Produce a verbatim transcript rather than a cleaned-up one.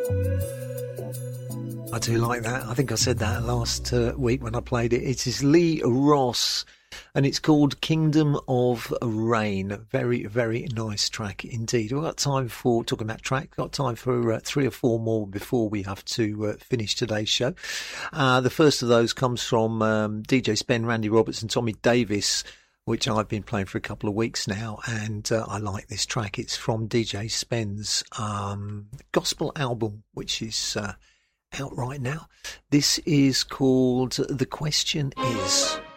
I do like that. I think I said that last uh, week when I played it. It is Lee Ross, and it's called Kingdom of Rain. Very, very nice track indeed. We've got time for, talking about track, got time for uh, three or four more before we have to uh, finish today's show. Uh, the first of those comes from um, D J Spen, Randy Roberts and Tommy Davis, which I've been playing for a couple of weeks now, and uh, I like this track. It's from D J Spen's um, gospel album, which is uh, out right now. This is called The Question Is.